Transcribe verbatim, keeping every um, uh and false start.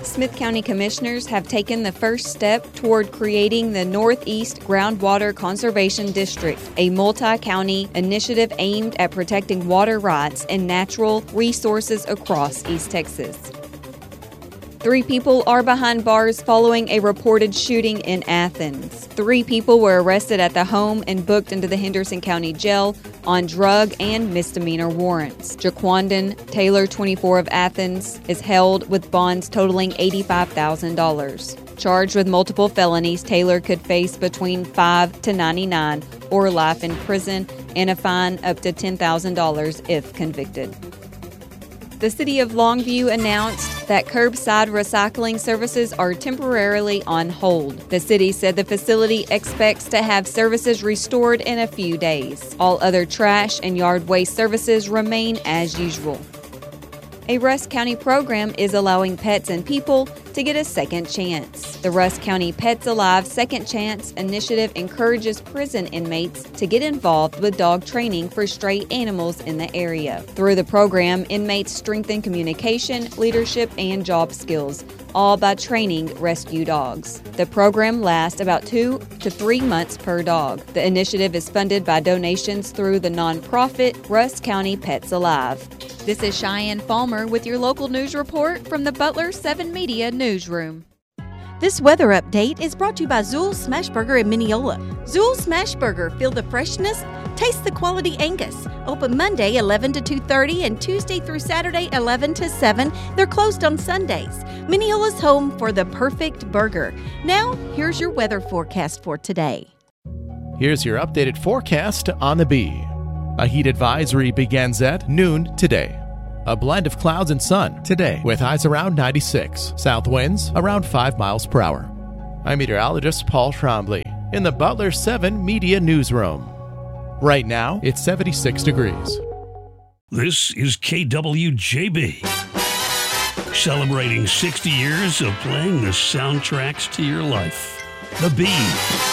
Smith County Commissioners have taken the first step toward creating the Northeast Groundwater Conservation District, a multi-county initiative aimed at protecting water rights and natural resources across East Texas. Three people are behind bars following a reported shooting in Athens. Three people were arrested at the home and booked into the Henderson County Jail on drug and misdemeanor warrants. Jaquandon Taylor, twenty-four, of Athens, is held with bonds totaling eighty-five thousand dollars. Charged with multiple felonies, Taylor could face between five to ninety-nine or life in prison and a fine up to ten thousand dollars if convicted. The City of Longview announced that curbside recycling services are temporarily on hold. The city said the facility expects to have services restored in a few days. All other trash and yard waste services remain as usual. A Rusk County program is allowing pets and people to get a second chance. The Rusk County Pets Alive Second Chance initiative encourages prison inmates to get involved with dog training for stray animals in the area. Through the program, inmates strengthen communication, leadership, and job skills, all by training rescue dogs. The program lasts about two to three months per dog. The initiative is funded by donations through the nonprofit Rusk County Pets Alive. This is Cheyenne Falmer with your local news report from the Butler seven Media Newsroom. This weather update is brought to you by Zool Smashburger in Mineola. Zool Smashburger, feel the freshness, taste the quality Angus. Open Monday eleven to two thirty and Tuesday through Saturday eleven to seven. They're closed on Sundays. Mineola's home for the perfect burger. Now, here's your weather forecast for today. Here's your updated forecast on the Bee. A heat advisory begins at noon today. A blend of clouds and sun today with highs around ninety-six. South winds around five miles per hour. I'm meteorologist Paul Trombley in the Butler seven Media Newsroom. Right now, it's seventy-six degrees. This is K W J B, celebrating sixty years of playing the soundtracks to your life. The Bee.